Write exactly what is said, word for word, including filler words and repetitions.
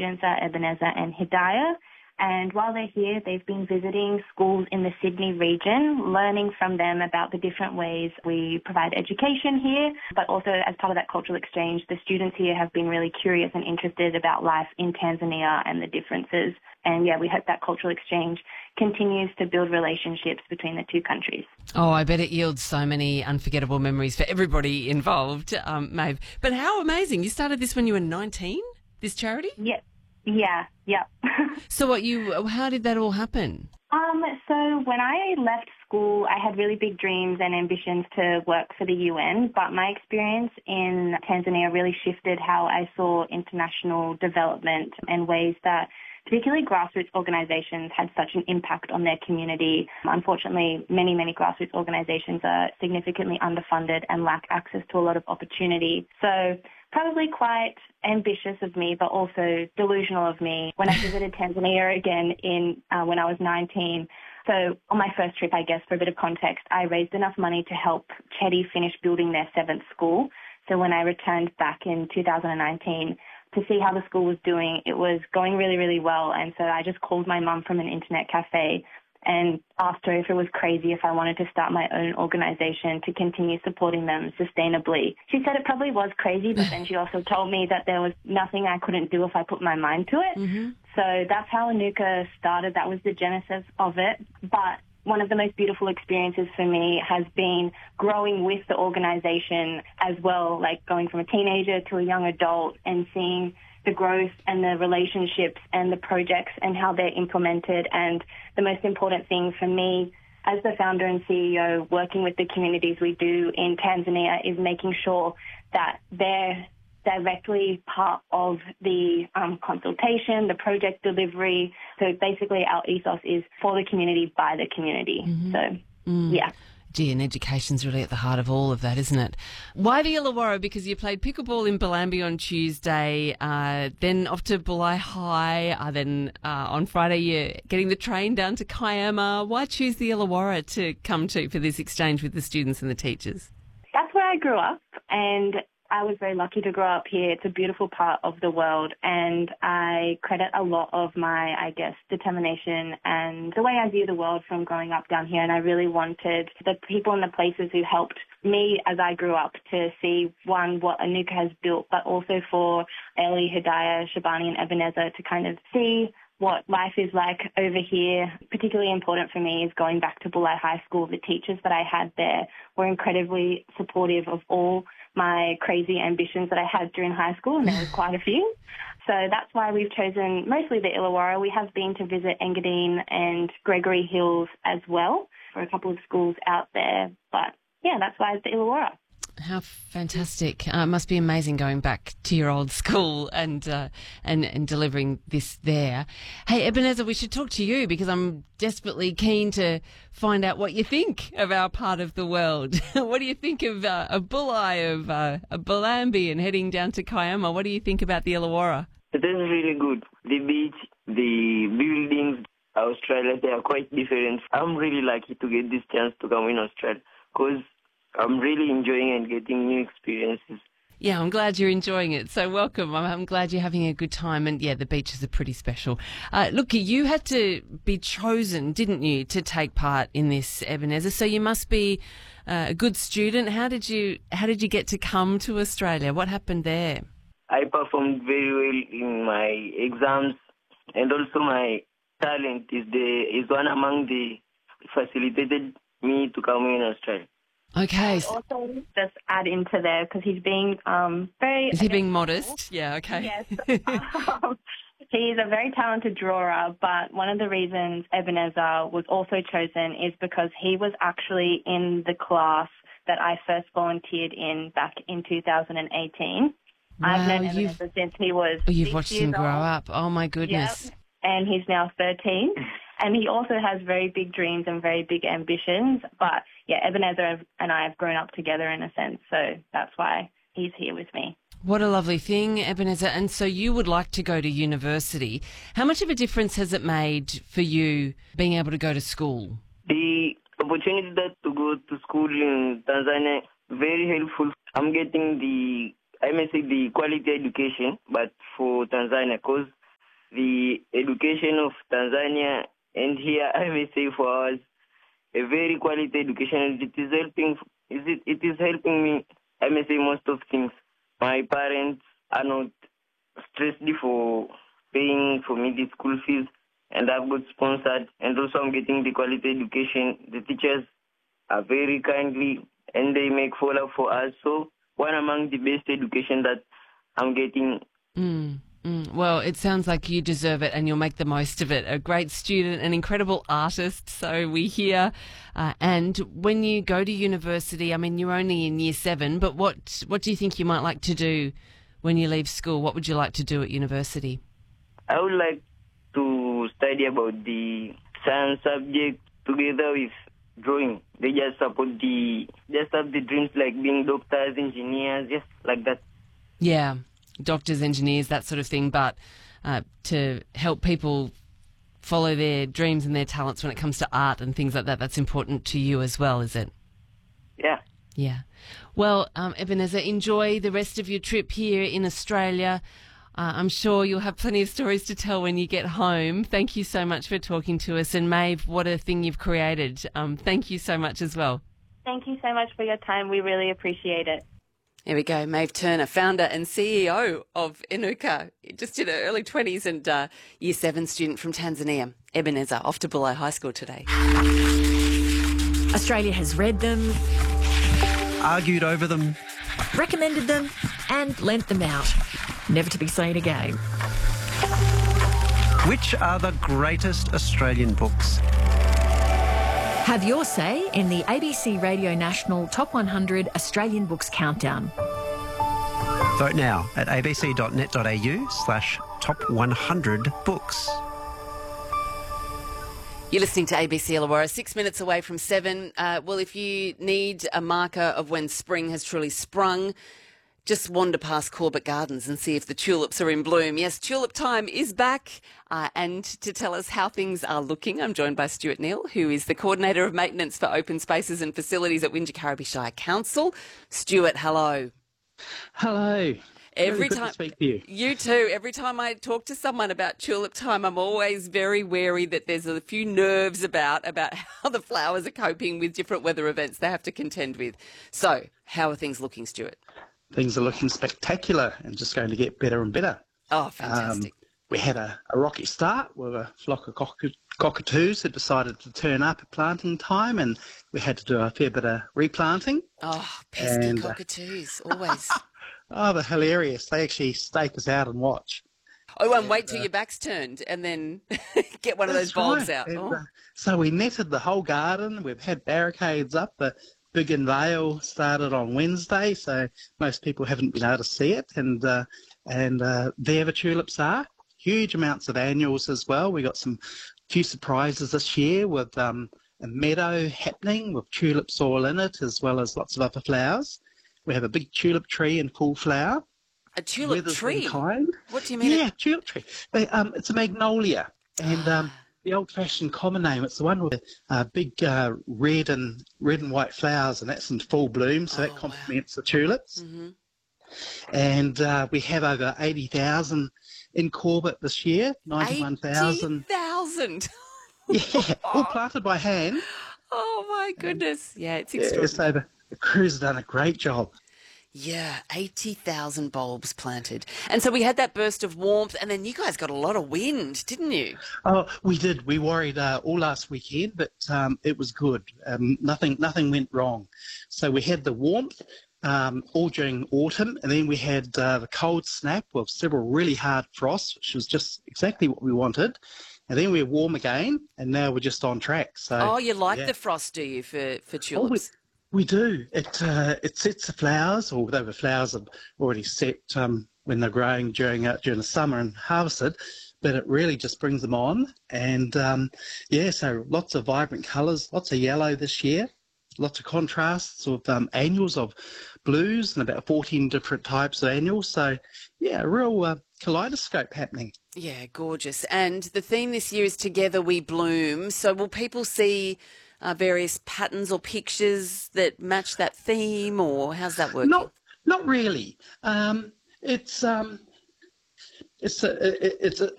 students are Ebenezer and Hidayah. And while they're here, they've been visiting schools in the Sydney region, learning from them about the different ways we provide education here. But also, as part of that cultural exchange, the students here have been really curious and interested about life in Tanzania and the differences. And yeah, we hope that cultural exchange continues to build relationships between the two countries. Oh, I bet it yields so many unforgettable memories for everybody involved, um, Maeve. But how amazing. You started this when you were nineteen, this charity? Yeah. Yeah, yeah. So what you, how did that all happen? Um, so when I left school, I had really big dreams and ambitions to work for the U N, but my experience in Tanzania really shifted how I saw international development and ways that particularly grassroots organisations had such an impact on their community. Unfortunately, many, many grassroots organisations are significantly underfunded and lack access to a lot of opportunity. So probably quite ambitious of me, but also delusional of me. When I visited Tanzania again in uh, when I was nineteen, so on my first trip, I guess, for a bit of context, I raised enough money to help Chedi finish building their seventh school. So when I returned back in two thousand nineteen to see how the school was doing, it was going really, really well. And so I just called my mum from an internet cafe and asked her if it was crazy if I wanted to start my own organisation to continue supporting them sustainably. She said it probably was crazy, but then she also told me that there was nothing I couldn't do if I put my mind to it. Mm-hmm. So that's how Anuka started. That was the genesis of it. But one of the most beautiful experiences for me has been growing with the organisation as well, like going from a teenager to a young adult and seeing the growth and the relationships and the projects and how they're implemented. And the most important thing for me as the founder and C E O working with the communities we do in Tanzania is making sure that they're directly part of the um, consultation, the project delivery. So basically our ethos is for the community, by the community. Mm-hmm. So, mm. yeah. Gee, and education's really at the heart of all of that, isn't it? Why the Illawarra? Because you played pickleball in Bellambi on Tuesday, uh, then off to Bulli High, uh, then uh, on Friday you're getting the train down to Kiama. Why choose the Illawarra to come to for this exchange with the students and the teachers? That's where I grew up, and I was very lucky to grow up here. It's a beautiful part of the world, and I credit a lot of my, I guess, determination and the way I view the world from growing up down here. And I really wanted the people and the places who helped me as I grew up to see, one, what Anuka has built, but also for Ellie, Hidayah, Shabani and Ebenezer to kind of see what life is like over here. Particularly important for me is going back to Bulli High School. The teachers that I had there were incredibly supportive of all my crazy ambitions that I had during high school, and there was quite a few. So that's why we've chosen mostly the Illawarra. We have been to visit Engadine and Gregory Hills as well for a couple of schools out there. But yeah, that's why it's the Illawarra. How fantastic. Uh, it must be amazing going back to your old school and, uh, and and delivering this there. Hey, Ebenezer, we should talk to you because I'm desperately keen to find out what you think of our part of the world. What do you think of, uh, of Bulli, of, uh, of Bellambi and heading down to Kiama? What do you think about the Illawarra? It is really good. The beach, the buildings, Australia, they are quite different. I'm really lucky to get this chance to come in Australia because I'm really enjoying and getting new experiences. Yeah, I'm glad you're enjoying it. So welcome. I'm, I'm glad you're having a good time. And yeah, the beaches are pretty special. Uh, look, you had to be chosen, didn't you, to take part in this, Ebenezer? So you must be uh, a good student. How did you How did you get to come to Australia? What happened there? I performed very well in my exams, and also my talent is the is one among the facilitated me to come in Australia. Okay. Also, just add into there because he's being um, very. Is he being modest? Yeah. Okay. Yes. um, he's a very talented drawer, but one of the reasons Ebenezer was also chosen is because he was actually in the class that I first volunteered in back in two thousand eighteen. Wow, I've known Ebenezer since he was. Oh, you've six watched years him grow old. up. Oh my goodness. Yep. And he's now thirteen. And he also has very big dreams and very big ambitions. But, yeah, Ebenezer and I have grown up together in a sense, so that's why he's here with me. What a lovely thing, Ebenezer. And so you would like to go to university. How much of a difference has it made for you being able to go to school? The opportunity that to go to school in Tanzania, very helpful. I'm getting the, I may say the quality education, but for Tanzania, because the education of Tanzania and here, I may say for us, a very quality education. It is helping. Is it? It is helping me. I may say most of things. My parents are not stressed for paying for me the school fees, and I've got sponsored, and also I'm getting the quality education. The teachers are very kindly, and they make follow-up for us. So one among the best education that I'm getting. Mm, mm. Well, it sounds like you deserve it and you'll make the most of it. A great student, an incredible artist, so we hear. Uh, and when you go to university, I mean, you're only in year seven, but what, what do you think you might like to do when you leave school? What would you like to do at university? I would like to study about the science subject together with drawing. They just support the, just have the dreams like being doctors, engineers, just like that. Yeah. Doctors, engineers, that sort of thing, but uh, to help people follow their dreams and their talents when it comes to art and things like that, that's important to you as well, is it? Yeah. Yeah. Well, um, Ebenezer, enjoy the rest of your trip here in Australia. Uh, I'm sure you'll have plenty of stories to tell when you get home. Thank you so much for talking to us. And Maeve, what a thing you've created. Um, thank you so much as well. Thank you so much for your time. We really appreciate it. There we go, Maeve Turner, founder and C E O of Inuka, just in her early twenties, and uh, year seven student from Tanzania, Ebenezer, off to Bulli High School today. Australia has read them, argued over them, recommended them and lent them out, never to be seen again. Which are the greatest Australian books? Have your say in the A B C Radio National Top one hundred Australian Books Countdown. Vote now at abc.net.au slash top 100 books. You're listening to A B C Illawarra, six minutes away from seven. Uh, well, if you need a marker of when spring has truly sprung, just wander past Corbett Gardens and see if the tulips are in bloom. Yes, tulip time is back. Uh, and to tell us how things are looking, I'm joined by Stuart Neal, who is the Coordinator of Maintenance for Open Spaces and Facilities at Wingecarribee Shire Council. Stuart, hello. Hello. Every really good time, to speak to you. You too. Every time I talk to someone about tulip time, I'm always very wary that there's a few nerves about about how the flowers are coping with different weather events they have to contend with. So, how are things looking, Stuart? Things are looking spectacular and just going to get better and better. Oh, fantastic. Um, we had a, a rocky start with a flock of cock- cockatoos that decided to turn up at planting time, and we had to do a fair bit of replanting. Oh, pesky and, cockatoos, uh, always. Oh, they're hilarious. They actually stake us out and watch. Oh, and wait till uh, your back's turned and then get one of those bulbs right. out. And, oh. uh, so we netted the whole garden. We've had barricades up. The Big Unveil started on Wednesday, so most people haven't been able to see it. And uh, and uh, there the tulips are. Huge amounts of annuals as well. We got some few surprises this year with um, a meadow happening with tulips all in it, as well as lots of other flowers. We have a big tulip tree in full flower. A tulip tree? Kind. What do you mean? Yeah, it... tulip tree. They, um, it's a magnolia, and um, the old-fashioned common name. It's the one with the uh, big uh, red and red and white flowers, and that's in full bloom. So oh, that complements wow. the tulips. Mm-hmm. And uh, we have over eighty thousand in Corbett this year. Ninety-one thousand. Eighty thousand. Yeah, all planted by hand. Oh my goodness! Yeah, it's Yeah, extraordinary. so the, the crew's have done a great job. Yeah, eighty thousand bulbs planted. And so we had that burst of warmth, and then you guys got a lot of wind, didn't you? Oh, we did. We worried uh, all last weekend, but um, it was good. Um, nothing nothing went wrong. So we had the warmth um, all during autumn, and then we had uh, the cold snap with several really hard frosts, which was just exactly what we wanted. And then we're warm again, and now we're just on track. So, oh, you like yeah. the frost, do you, for, for Oh, tulips? we, we do. It uh, it sets the flowers, although the flowers are already set um, when they're growing during uh, during the summer and harvested, but it really just brings them on. And um, yeah, so lots of vibrant colours, lots of yellow this year, lots of contrasts of um, annuals of blues and about fourteen different types of annuals. So yeah, a real uh, kaleidoscope happening. Yeah, gorgeous. And the theme this year is Together We Bloom. So will people see uh, various patterns or pictures that match that theme, or how's that working? Not, not really. Um, it's um, it's a, it's a,